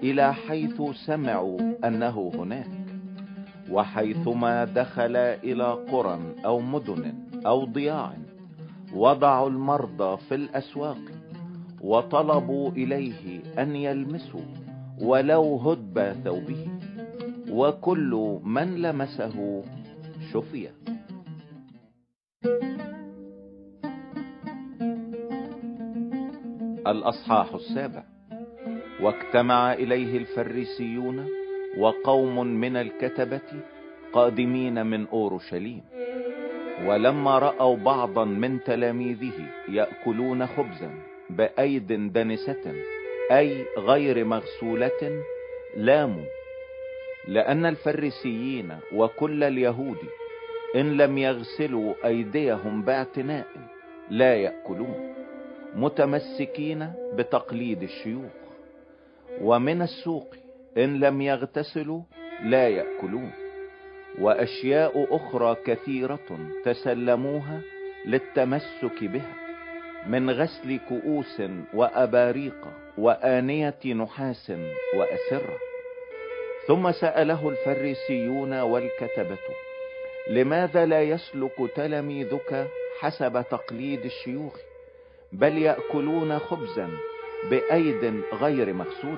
إلى حيث سمعوا أنه هناك. وحيثما دخل إلى قرى أو مدن أو ضياع وضعوا المرضى في الأسواق وطلبوا إليه أن يلمسوا ولو هدب ثوبه، وكل من لمسه شفي. الأصحاح 7. واجتمع إليه الفريسيون وقوم من الكتبة قادمين من أورشليم، ولما رأوا بعضا من تلاميذه يأكلون خبزا بأيد دنسة أي غير مغسولة لاموا، لأن الفريسيين وكل اليهود إن لم يغسلوا أيديهم باعتناء لا يأكلون، متمسكين بتقليد الشيوخ. ومن السوق إن لم يغتسلوا لا يأكلون. وأشياء أخرى كثيرة تسلموها للتمسك بها، من غسل كؤوس وأباريق وآنية نحاس وأسرة. ثم سأله الفريسيون والكتبة: لماذا لا يسلك تلاميذك حسب تقليد الشيوخ، بل يأكلون خبزا بأيد غير مغسولة؟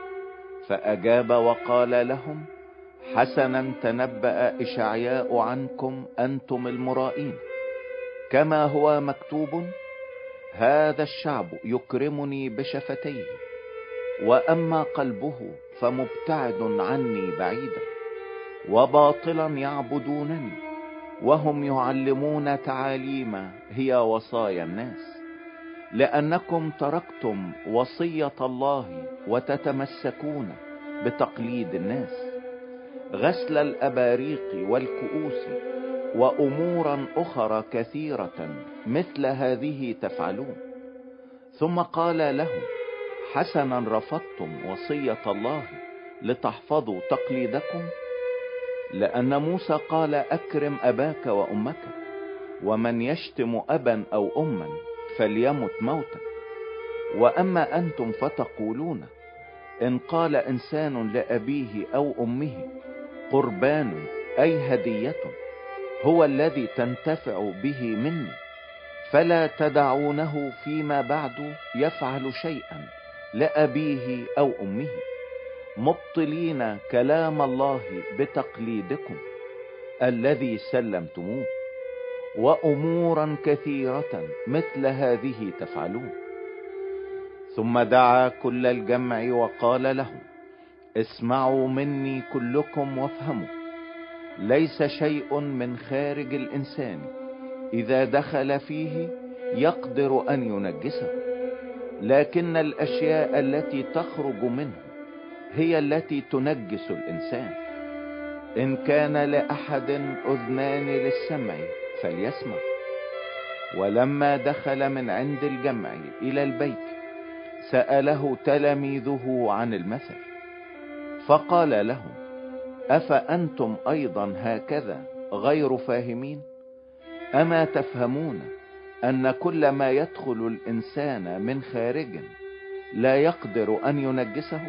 فأجاب وقال لهم: حسنا تنبأ إشعياء عنكم أنتم المرائين، كما هو مكتوب: هذا الشعب يكرمني بشفتيه، وأما قلبه فمبتعد عني بعيدا، وباطلا يعبدونني، وهم يعلمون تعاليم هي وصايا الناس. لأنكم تركتم وصية الله وتتمسكون بتقليد الناس، غسل الأباريق والكؤوس وأمورا أخرى كثيرة مثل هذه تفعلون. ثم قال لهم: حسنا رفضتم وصية الله لتحفظوا تقليدكم، لأن موسى قال: أكرم أباك وأمك، ومن يشتم أبا أو أما فليمت موتا. وأما أنتم فتقولون: إن قال إنسان لأبيه أو أمه قربان أي هدية هو الذي تنتفع به مني، فلا تدعونه فيما بعد يفعل شيئا لأبيه أو أمه، مبطلين كلام الله بتقليدكم الذي سلمتموه. وأمورا كثيرة مثل هذه تفعلون. ثم دعا كل الجمع وقال لهم: اسمعوا مني كلكم وافهموا. ليس شيء من خارج الإنسان إذا دخل فيه يقدر أن ينجسه، لكن الأشياء التي تخرج منه هي التي تنجس الإنسان. إن كان لأحد أذنان للسمع فليسمع. ولما دخل من عند الجمع إلى البيت سأله تلاميذه عن المثل، فقال لهم: أفأنتم أيضا هكذا غير فاهمين؟ أما تفهمون أن كل ما يدخل الإنسان من خارج لا يقدر أن ينجسه،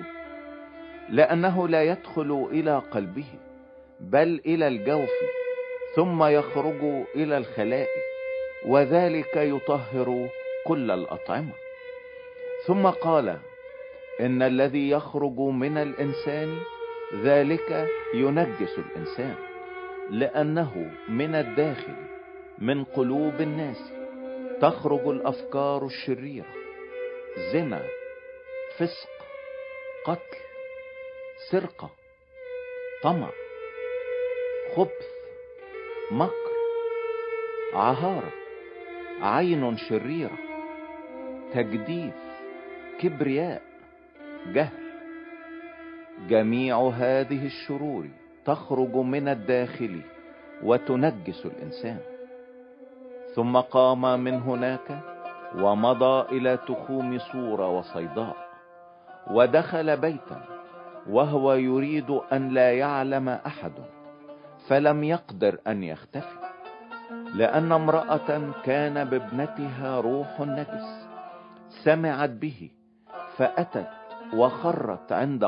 لأنه لا يدخل إلى قلبه بل إلى الجوف، ثم يخرج إلى الخلاء، وذلك يطهر كل الأطعمة. ثم قال: إن الذي يخرج من الإنسان ذلك ينجس الإنسان، لأنه من الداخل من قلوب الناس تخرج الأفكار الشريرة: زنا، فسق، قتل، سرقة، طمع، خبث، مكر، عهارة، عين شريرة، تجديف، كبرياء، جهل. جميع هذه الشرور تخرج من الداخل وتنجس الإنسان. ثم قام من هناك ومضى إلى تخوم صور وصيداء، ودخل بيتا وهو يريد أن لا يعلم أحد، فلم يقدر أن يختفي، لأن امرأة كان بابنتها روح نجس سمعت به، فأتت وخرت عند